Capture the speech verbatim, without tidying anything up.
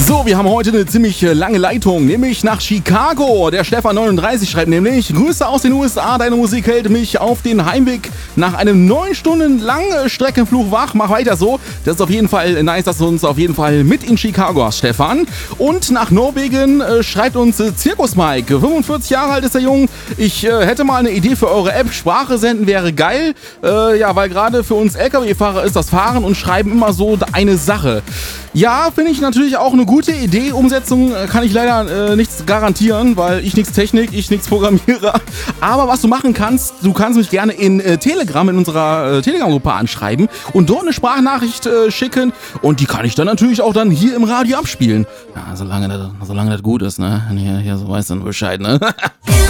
So, wir haben heute eine ziemlich lange Leitung, nämlich nach Chicago. Der Stefan neununddreißig schreibt nämlich: Grüße aus den U S A, deine Musik hält mich auf den Heimweg nach einem neun Stunden langen Streckenflug wach. Mach weiter so. Das ist auf jeden Fall nice, dass du uns auf jeden Fall mit in Chicago hast, Stefan. Und nach Norwegen äh, schreibt uns äh, Zirkus Mike. fünfundvierzig Jahre alt ist der Jung. Ich äh, hätte mal eine Idee für eure App. Sprache senden wäre geil. Äh, ja, weil gerade für uns L K W-Fahrer ist das Fahren und Schreiben immer so eine Sache. Ja, finde ich natürlich auch eine gute Idee. Umsetzung kann ich leider äh, nichts garantieren, weil ich nichts Technik, ich nichts Programmierer. Aber was du machen kannst, du kannst mich gerne in äh, Telegram, in unserer äh, Telegram-Gruppe anschreiben und dort eine Sprachnachricht äh, schicken. Und die kann ich dann natürlich auch dann hier im Radio abspielen. Ja, solange das, solange das gut ist, ne? Hier, hier so weiß dann Bescheid, ne?